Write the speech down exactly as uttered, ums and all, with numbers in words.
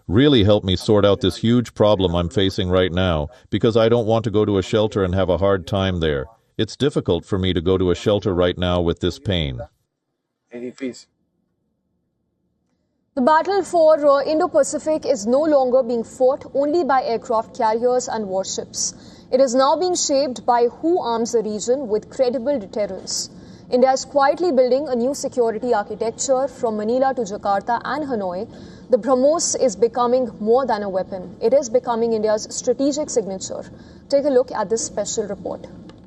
Really help me sort out this huge problem I'm facing right now, because I don't want to go to a shelter and have a hard time there. It's difficult for me to go to a shelter right now with this pain. The battle for uh, Indo-Pacific is no longer being fought only by aircraft carriers and warships. It is now being shaped by who arms the region with credible deterrence. India is quietly building a new security architecture from Manila to Jakarta and Hanoi. The BrahMos is becoming more than a weapon. It is becoming India's strategic signature. Take a look at this special report.